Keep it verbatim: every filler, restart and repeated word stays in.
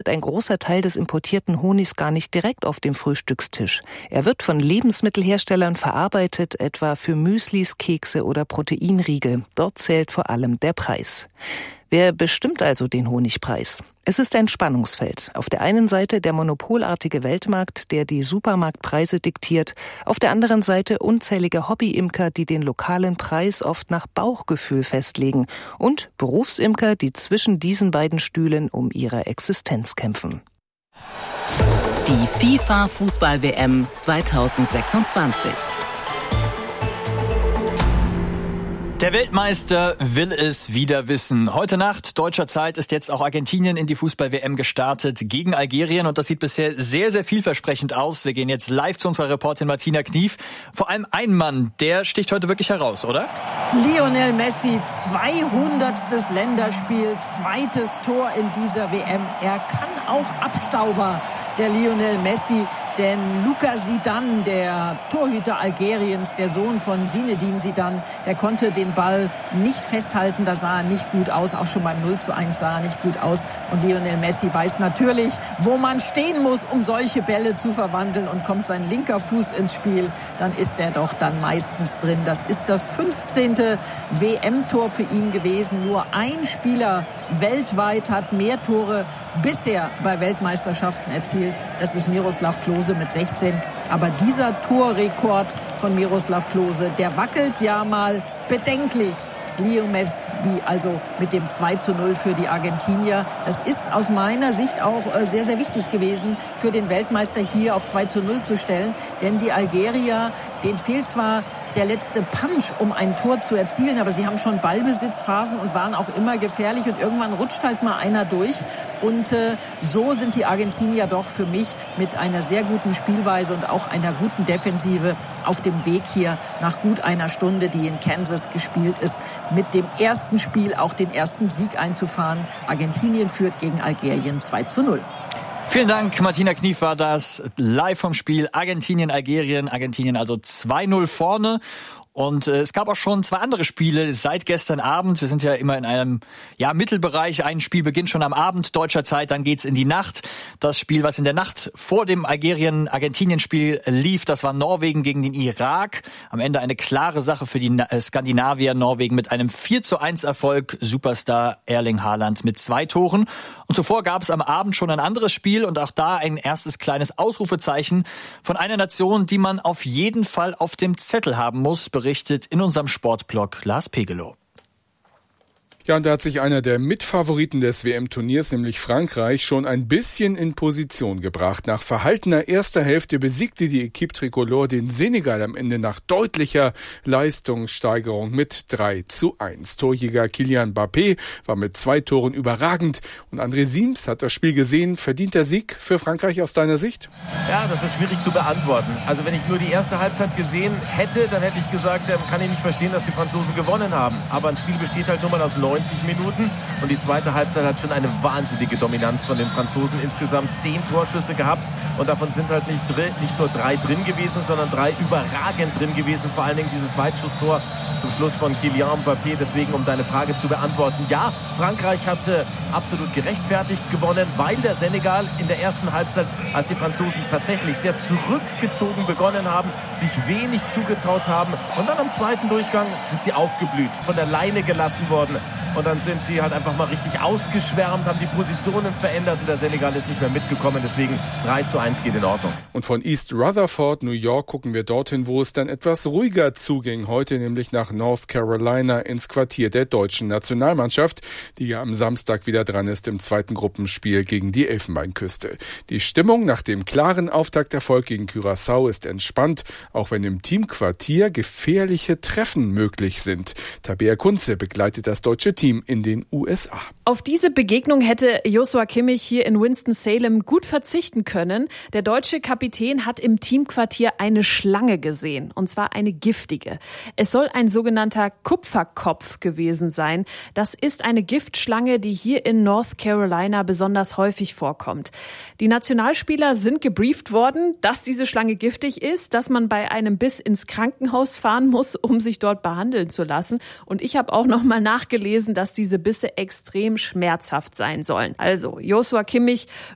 landet ein großer Teil des importierten Honigs gar nicht direkt auf dem Frühstückstisch. Er wird von Lebensmittelherstellern verarbeitet, etwa für Müslis, Kekse oder Proteinriegel. Dort zählt vor allem der Preis. Wer bestimmt also den Honigpreis? Es ist ein Spannungsfeld. Auf der einen Seite der monopolartige Weltmarkt, der die Supermarktpreise diktiert. Auf der anderen Seite unzählige Hobbyimker, die den lokalen Preis oft nach Bauchgefühl festlegen. Und Berufsimker, die zwischen diesen beiden Stühlen um ihre Existenz kämpfen. Die FIFA-Fußball-W M zweitausendsechsundzwanzig. Der Weltmeister will es wieder wissen. Heute Nacht, deutscher Zeit, ist jetzt auch Argentinien in die Fußball-W M gestartet gegen Algerien. Und das sieht bisher sehr, sehr vielversprechend aus. Wir gehen jetzt live zu unserer Reporterin Martina Knief. Vor allem ein Mann, der sticht heute wirklich heraus, oder? Lionel Messi, zweihundertstes Länderspiel, zweites Tor in dieser W M. Er kann auch Abstauber, der Lionel Messi. Denn Luka Zidane, der Torhüter Algeriens, der Sohn von Zinedine Zidane, der konnte den Ball nicht festhalten. Da sah er nicht gut aus. Auch schon beim null zu eins sah er nicht gut aus. Und Lionel Messi weiß natürlich, wo man stehen muss, um solche Bälle zu verwandeln. Und kommt sein linker Fuß ins Spiel, dann ist er doch dann meistens drin. Das ist das fünfzehnte W M-Tor für ihn gewesen. Nur ein Spieler weltweit hat mehr Tore bisher bei Weltmeisterschaften erzielt. Das ist Miroslav Klose mit sechzehn. Aber dieser Torrekord von Miroslav Klose, der wackelt ja mal bedenklich. Leo Messi also mit dem zwei zu null für die Argentinier. Das ist aus meiner Sicht auch sehr, sehr wichtig gewesen, für den Weltmeister hier auf zwei zu null zu stellen. Denn die Algerier, denen fehlt zwar der letzte Punch, um ein Tor zu erzielen, aber sie haben schon Ballbesitzphasen und waren auch immer gefährlich. Und irgendwann rutscht halt mal einer durch. Und äh, so sind die Argentinier doch für mich mit einer sehr guten Spielweise und auch einer guten Defensive auf dem Weg hier nach gut einer Stunde, die in Kansas gespielt ist, mit dem ersten Spiel auch den ersten Sieg einzufahren. Argentinien führt gegen Algerien zwei zu null. Vielen Dank, Martina Knief war das live vom Spiel Argentinien-Algerien. Argentinien also zwei null vorne. Und äh, es gab auch schon zwei andere Spiele seit gestern Abend. Wir sind ja immer in einem ja, Mittelbereich. Ein Spiel beginnt schon am Abend deutscher Zeit, dann geht's in die Nacht. Das Spiel, was in der Nacht vor dem Algerien-Argentinien-Spiel lief, das war Norwegen gegen den Irak. Am Ende eine klare Sache für die äh, Skandinavier. Norwegen mit einem vier zu eins Erfolg. Superstar Erling Haaland mit zwei Toren. Und zuvor gab es am Abend schon ein anderes Spiel und auch da ein erstes kleines Ausrufezeichen von einer Nation, die man auf jeden Fall auf dem Zettel haben muss, berichtet in unserem Sportblog Lars Pegelow. Ja, und da hat sich einer der Mitfavoriten des W M-Turniers, nämlich Frankreich, schon ein bisschen in Position gebracht. Nach verhaltener erster Hälfte besiegte die Équipe Tricolore den Senegal am Ende nach deutlicher Leistungssteigerung mit drei zu eins. Torjäger Kylian Mbappé war mit zwei Toren überragend. Und André Siems hat das Spiel gesehen. Verdient der Sieg für Frankreich aus deiner Sicht? Ja, das ist schwierig zu beantworten. Also wenn ich nur die erste Halbzeit gesehen hätte, dann hätte ich gesagt, kann ich nicht verstehen, dass die Franzosen gewonnen haben. Aber ein Spiel besteht halt nur mal aus neunzig Minuten und die zweite Halbzeit hat schon eine wahnsinnige Dominanz von den Franzosen. Insgesamt zehn Torschüsse gehabt und davon sind halt nicht, drin, nicht nur drei drin gewesen, sondern drei überragend drin gewesen. Vor allen Dingen dieses Weitschusstor zum Schluss von Kylian Mbappé. Deswegen, um deine Frage zu beantworten, ja, Frankreich hatte absolut gerechtfertigt gewonnen, weil der Senegal in der ersten Halbzeit, als die Franzosen tatsächlich sehr zurückgezogen begonnen haben, sich wenig zugetraut haben und dann am zweiten Durchgang sind sie aufgeblüht, von der Leine gelassen worden. Und dann sind sie halt einfach mal richtig ausgeschwärmt, haben die Positionen verändert und der Senegal ist nicht mehr mitgekommen. Deswegen drei zu eins geht in Ordnung. Und von East Rutherford, New York, gucken wir dorthin, wo es dann etwas ruhiger zuging. Heute nämlich nach North Carolina ins Quartier der deutschen Nationalmannschaft, die ja am Samstag wieder dran ist im zweiten Gruppenspiel gegen die Elfenbeinküste. Die Stimmung nach dem klaren Auftakterfolg gegen Curaçao ist entspannt, auch wenn im Teamquartier gefährliche Treffen möglich sind. Tabea Kunze begleitet das deutsche Team in den U S A. Auf diese Begegnung hätte Joshua Kimmich hier in Winston-Salem gut verzichten können. Der deutsche Kapitän hat im Teamquartier eine Schlange gesehen, und zwar eine giftige. Es soll ein sogenannter Kupferkopf gewesen sein. Das ist eine Giftschlange, die hier in North Carolina besonders häufig vorkommt. Die Nationalspieler sind gebrieft worden, dass diese Schlange giftig ist, dass man bei einem Biss ins Krankenhaus fahren muss, um sich dort behandeln zu lassen. Und ich habe auch noch mal nachgelesen, dass diese Bisse extrem schmerzhaft sein sollen. Also, Joshua Kimmich